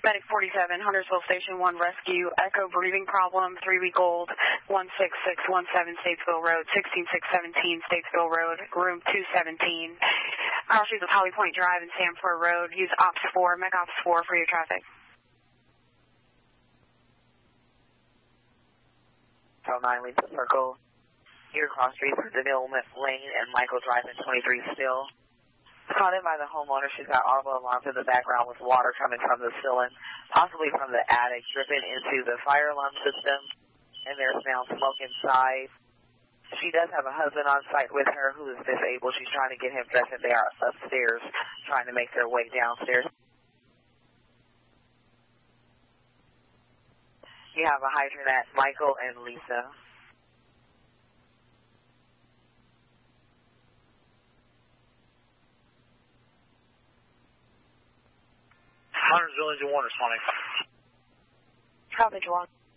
Medic 47, Huntersville Station 1 Rescue, Echo breathing problem, 3-week-old, 16617 Statesville Road, 16617 Statesville Road, room 217. I'll shoot the Holly Point Drive and Sanford Road. Use Ops 4, Mech Ops 4 for your traffic. Tower 9, leave the circle. Here across street for Danil Lane and Michael Drive in 23 still. Caught in by the homeowner. She's got audible alarms in the background with water coming from the ceiling, possibly from the attic, dripping into the fire alarm system, and there's now smoke inside. She does have a husband on site with her who is disabled. She's trying to get him dressed, and they are upstairs trying to make their way downstairs. You have a hydrant at Michael and Lisa. Huntersville Engine 1 responding. Copy, Juwan.